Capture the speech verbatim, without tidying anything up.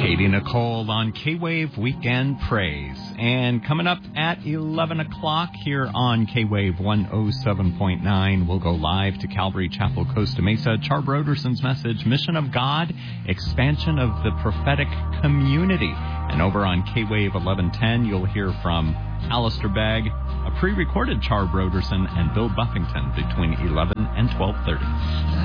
Katie Nicole on K-Wave Weekend Praise. And coming up at eleven o'clock here on K-Wave one oh seven point nine, we'll go live to Calvary Chapel, Costa Mesa. Char Broderson's message, Mission of God, Expansion of the Prophetic Community. And over on K-Wave eleven ten, you'll hear from Alistair Begg, a pre-recorded Char Broderson, and Bill Buffington between eleven and twelve thirty.